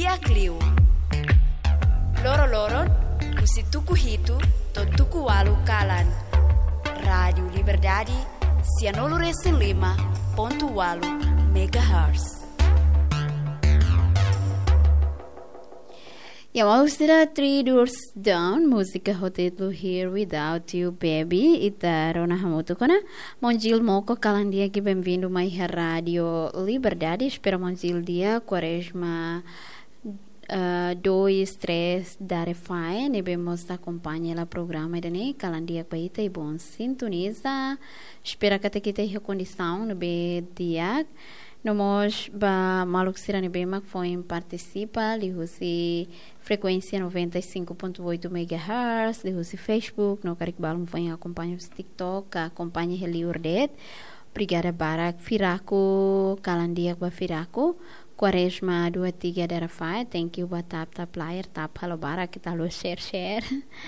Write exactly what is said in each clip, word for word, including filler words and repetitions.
Lia Clio. Loro loro, musi tuku hitu, to tuku walu kalan. Rádio Liberdade, cianolo recém lima, ponto walu, megahertz. Ja, luisteren Three Doors Down, música hotelu Here Without You Baby, ita rona hamutokona. Monjil moko kalandia que bem-vindo mais à Rádio Liberdade, espero monjil dia, quaresma uh, dois, três, dar fai, ne bemos acompanha o programa dane, kalandia paita e bom sintoniza, espero que te quite a condição, no be dia. Nós ba maluk sirani bema foi participa li husi frequência noventa e cinco ponto oito megahertz li husi Facebook no karik balum foi acompanha o TikTok acompanha heli urdet obrigada barak firaku kalandia ba firaku quaresma dua tiga darafai thank you ba tap tap player tap halo barak kita lo share share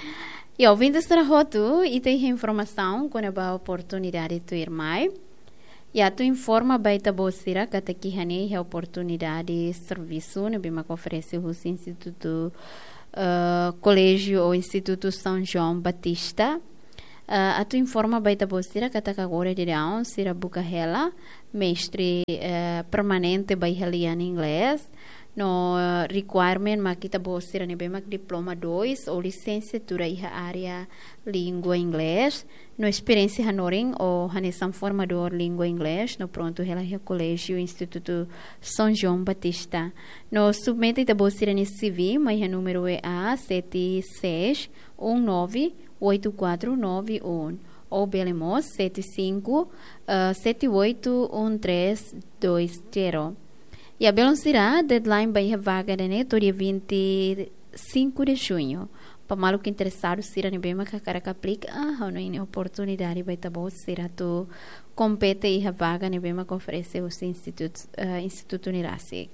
e ouvindo esta roto e tem informação quando a oportunidade de ir mais. Ya tu informa baita bosira kata kihane a oportunidade de serviço ne bima oferece o Instituto uh, Colégio ou Instituto São João Batista. Uh, a tu informa baita bosira kata agora de down sira buka hela mestre uh, permanente bai helian inglês no uh, requirement makita bosira ne bima diploma dois ou licenciatura iha área língua inglês. No experiência hanoring ou hanesan formador língua inglês no pronto ela é colégio Instituto São João Batista. No submete da bolsira nesse C V, mas o número é A sete seis um nove oito quatro nove um ou belemos sete cinco sete oito um três dois zero. E a belonsira deadline vai vaga né dia vinte e cinco de junho. Para malu que interessado sira nem bem mas cara que aplica ah não é oportunidade vai tá bom sira tu compete e a vaga nem bem mas oferece o instituto uh, instituto Nirasi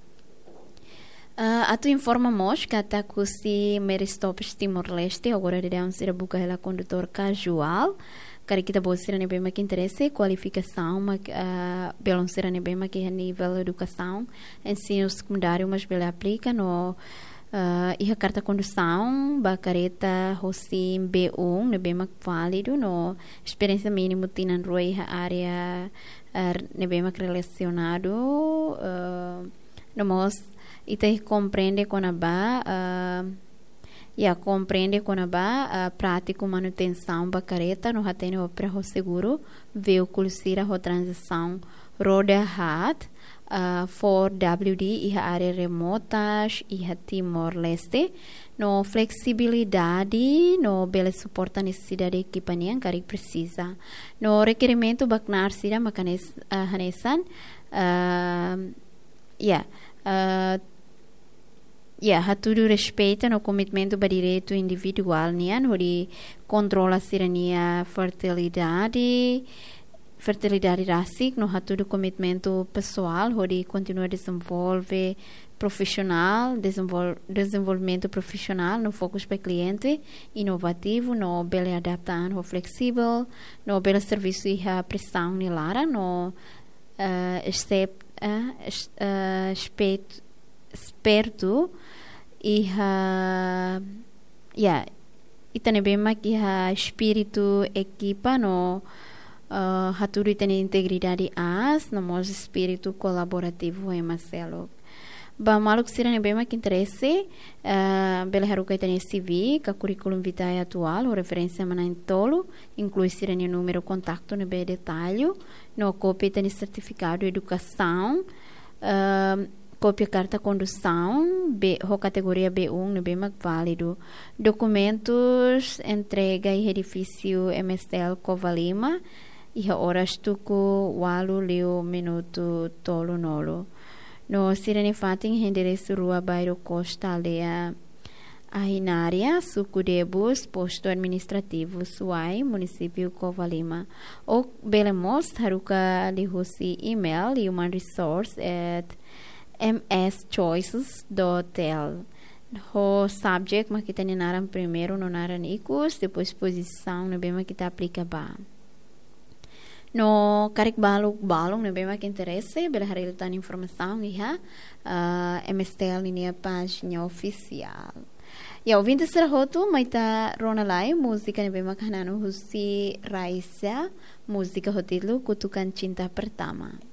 uh, a tu informa mos que até que se merestop Timor Leste agora de um sira buca ela condutor casual cara que tá bom sira nem bem mas que interesse qualificação mas uh, belon sira nem bem mas que a nível educação ensino secundário mas bela aplica no Uh, e a carta condução, bacareta Rosim B um, ne bem válido, no experiência mínimo tinan roi a área uh, ne bem relacionado, uh, no mos e te compreende com a ba, uh, e a compreende com a ba, uh, prático manutenção bacareta, no hatene opera o seguro, veículo sira a transição roda hat. Uh, for W D e a área remotas e a Timor Leste no flexibilidade no bela suporta necessidade de equipamento que precisa no requerimento bacnar sira macanes uh, hanesan uh, yeah uh, yeah, a tudo respeito no comitimento para direito individual nian hori controla sirania fertilidade fertilidade racic no haturo comitimento pessoal onde continua a desenvolver profissional desenvol, desenvolvimento profissional no foco para cliente inovativo no bela adaptação no flexível no bela serviço e a prestação nilara no uh, except uh, uh, esperto, esperto e a yeah, e também que a espírito equipa no Uh, haturi tem integridade as no modo espírito colaborativo em Marcelo. Ba malu que será bem mais que interesse uh, bela haruka tem C V que currículo vitae atual ou referência manan tolo inclui será o número contato no bem detalhe no cópia tem certificado de educação uh, cópia carta condução B, ho categoria B um no bem mais válido documentos entrega e edifício M S L Covalima e a horas tuku walu leo minuto tolo nolo. No sirene fating endereço rua bairro Costa Alea Ahinária, Sucudebus, posto administrativo Suai, município Covalima. O belemos haruka lihusi email human resource at m s choices dot l. O subject makita ni naran primeiro no naran ikus, depois posição no bem makita aplica ba. No karek baluk balong na bema que interesse bela hari tan informação iha uh, M S T L linha página oficial. Ya ouvinte será roto maita Ronalai música na bema kanano husi Raisa música hotelu kutukan cinta pertama.